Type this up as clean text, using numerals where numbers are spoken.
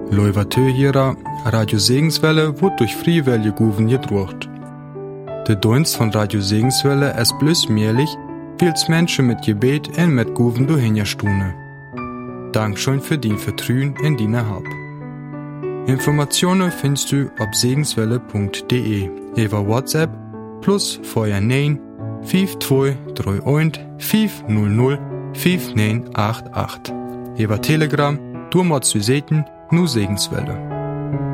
Leuvatö Radio Segenswelle wird durch Friewelle Guven gedruckt. Der Dienst von Radio Segenswelle ist bloß möglich, weil es Menschen mit Gebet und mit Guven durchhinterstune. Dankeschön für dein Vertrauen in deine Hab. Informationen findest du auf segenswelle.de über WhatsApp plus vorher 9 5231 500 5988. Über Telegram, du musst du sehen, nur Segenswelle.